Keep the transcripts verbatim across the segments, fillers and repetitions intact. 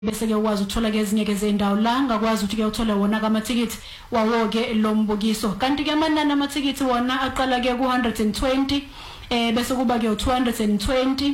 bese ke ukwazi uthola ke ezinye ke zendawo la ngakwazi ukuthi ke uthola wona kamathikithi wawo ke lombukiso kanti ke amanani amathikithi wona aqala ke ku one hundred twenty eh bese kuba ke two hundred twenty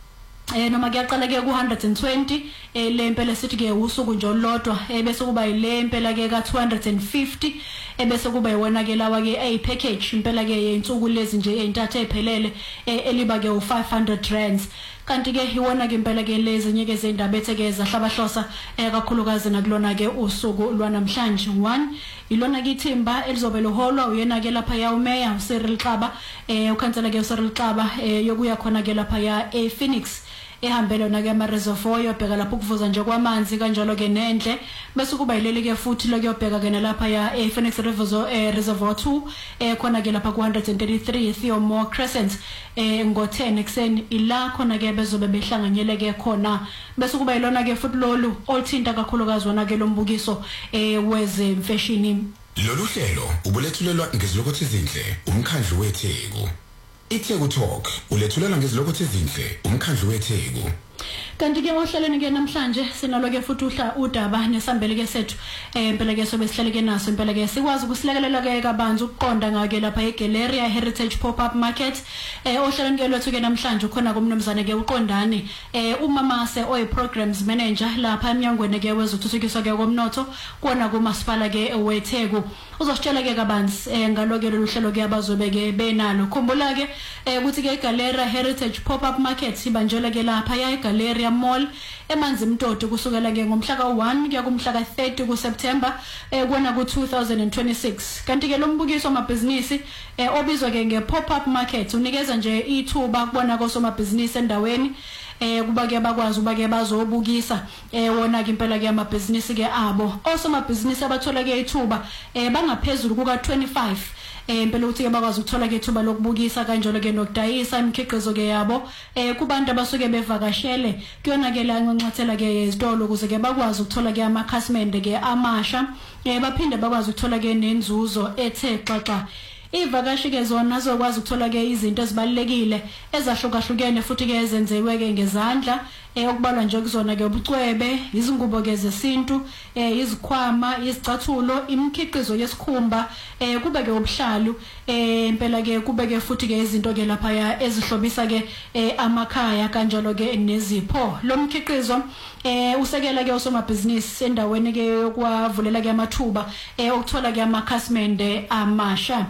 eh noma kuyaqala ke ku one hundred twenty eh lempela sithi ke usuku nje olodwa eh bese kuba ilempela ke ka two hundred fifty eh bese kuba yiwona ke lawa ke ay package impela ke yeinsuku lezi nje eintathe ephelele eliba ke u five hundred rands kanti ke iwona ke impela ke lezi nyeke zendaba ethekeza hlabahlosa eh kakhulukazi nakulona ke usuku lwanamhlanje one ilona ke ithimba elizobe loholwa uyena ke lapha ya umeya uCyril Xaba eh ukhansela ke uCyril Xaba eh yokuya khona ke lapha ya e Phoenix ehambele na ke ama reservoir yobheka lapho kuvuza nje kwamanzi kanjalo ke nendle bese kuba yileli ke futhi lo kuyobheka ke lapha ya e Phoenix Reservoir eh reservoir two eh khona ke lapha ku one hundred thirty-three Theomore Crescent eh ngo ten ekseni ila khona ke bezobe behlanganyele ke khona bese kuba yilona ke futhi lolu olthinta kakhulukazi wona ke lombukiso eh weze fashion. Lolu hlelo ubulethulelwa ngezilokothe ezinhle umkhandlu weTheku. iTheku Talk ulethulela ngezilokothe ezinhle umkhandlu weTheku. Kanti ke ohlelweni ke namhlanje sinalo ke futhi uhla udaba nesambele ke sethu eh impela ke sobe sihlale ke naso impela ke sikwazi ukusilekelela ke kabanzi ukuqonda ngake lapha eGaleria Heritage Pop-up Market eh ohlelweni ke lwethu ke namhlanje khona kumnumzane ke uqondani eh uMamase oyi programs manager lapha emnyangweni ke wezothuthukiswa ke komnotho kona kumasipala ke weTheku uzositshela ke kabanzi eh ngaloke lolu hlelo ke abazobe ke benalo khumbula ke eh ukuthi ke eGaleria Heritage Pop-up Market sibanjela ke lapha ya eGaleria Mall emanzi mtoto kusukela ke ngomhla ka one kuya kumhla ka thirty ku September eh kona ku two thousand twenty-six kanti ke lombukiso wamabhizinisi eh obizwa ke nge pop-up market unikeza nje ithuba kubona kosomabhizinisi endaweni eh kuba ke bakwazi uba ke bazobukisa eh wona ke impela ke amabhizinisi ke abo osomabhizinisi abathola ke ithuba eh bangaphezulu kuka twenty-five eh impela uthi ke bakwazi ukuthola ke ithuba lokubukisa kanjalo ke nokudayisa imikhiqizo ke yabo eh kubantu abasuke bevakashele kuyona ke la nqonqathela ke izitolo ukuze ke bakwazi ukuthola ke amakhasimende ke amasha eh baphinde bakwazi ukuthola ke nenzuzo ethe xaxa. Ivakashi ke zona zokwazi ukuthola ke izinto ezibalekile ezahlukahlukene futhi ke ezenziwe ke ngezandla eh okubalwa nje kuzona ke ubucwebe izingubo ke zesintu eh izikhwama izicathulo imikhiqizo yesikhumba eh kube ke ubuhlalu eh impela ke kube ke futhi ke izinto ke lapha ya ezihlobisa ke eh amakhaya kanjalo ke nezipho lo mkhiqizo eh usekela ke usomabhizinisi endaweni ke yokwavulela ke amathuba eh ukuthola ke amakhasimende amasha.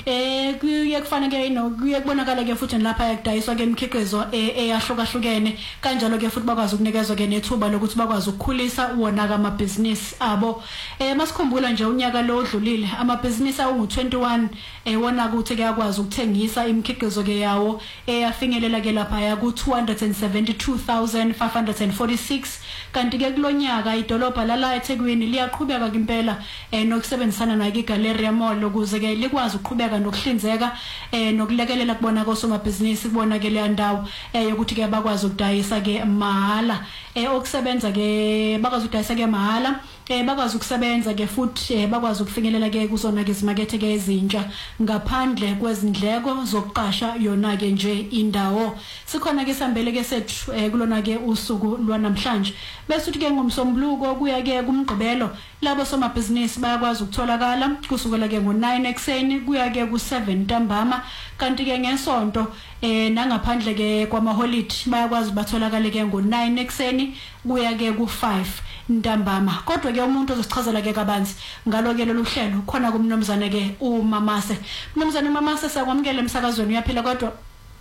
Eh kuye kufana ke no kuye kubonakala ke futhi lapha yakudayiswa ke imikhiqizo eyahlukahlukene kanjalo ke futhi bakwazi ukunikezwa ke nethuba lokuthi bakwazi ukukhulisa wona ka amabhizinisi abo. Eh masikhumbula nje unyaka lo odlulile amabhizinisi awu twenty-one eh wona ukuthi ke yakwazi ukuthengisa imikhiqizo ke yawo eyafingelela ke lapha ya ku two hundred seventy-two thousand five hundred forty-six kanti ke kulonyaka idolobha lala eThekwini liyaqhubeka impela eh nokusebenzisana na ke Galleria Mall ukuze ke likwazi ukuqhubeka nokuhlinzeka eh nokulekelela kubona kosomabhizinisi kubona ke le ndawo eh yokuthi ke bakwazi ukudayisa ke mahala eh okusebenza ke bakwazi ukudayisa ke mahala eh bakwazi ukusebenza ke futhi bakwazi ukufinyelela ke kuzona ke izimakethe ke ezintsha ngaphandle kwezindleko zokuqasha yona ke nje indawo. Sikhona ke sambele ke sethu eh kulona ke usuku lwanamhlanje bese uthi ke ngomsombuluko kuya ke kumgqibelo labo somabhizinisi bayakwazi ukutholakala kusukela ke ngo nine ekseni kuya ke ku seven ntambama kanti ke ngesonto eh nangaphandle ke kwama holiday bayakwazi batholakala ke ngo nine ekseni kuya ke ku five ntambama. Kodwa ke umuntu ozosichazela ke kabanzi ngaloke lolu hlelo khona kumnumzane ke uMamase. Mnumzane uMamase sakwamukele emsakazweni uyaphila kodwa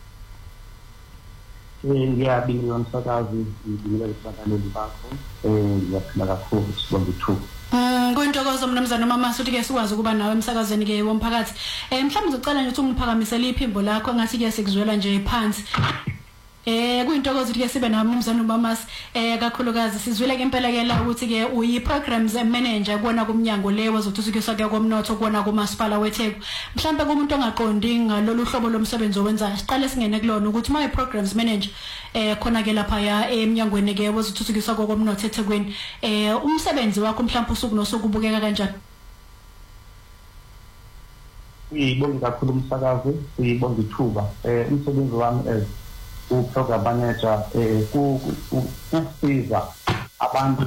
eh ngiyabinga umsakazi ngibingelela isakaleli bakho eh ngiyaphila kakhulu sibonga ithuba. Mm kuyintokozo mnumzane uMamase uthi ke sikwazi ukuba nawe emsakazweni ke womphakathi. Eh mhlawumbe ngicela nje ukuthi ungiphakamisele iphimbo lakho ngathi ke sikuzwela nje phansi. Eh kuyintokozo ukuthi ke sibe nawe mnumzane uMamase eh kakhulukazi sizwile ke impela ke la ukuthi ke uyi programs manager kona kumnyango le wezothuthukiswa ke komnotho kona kumasipala weTheku. Mhlawumbe kumuntu ongaqondi ngalolu hlobo lomsebenzi owenza siqale singene kulona ukuthi my programs manager eh khona ke lapha ya emnyangweni ke wezothuthukiswa komnotho eThekwini eh umsebenzi wakho mhlawumbe usuku nosuku ubukeka kanjani? Uyibonga kakhulu umsakazi uyibonga ithuba eh umsebenzi wami as uprogram manager eh ku kusiza abantu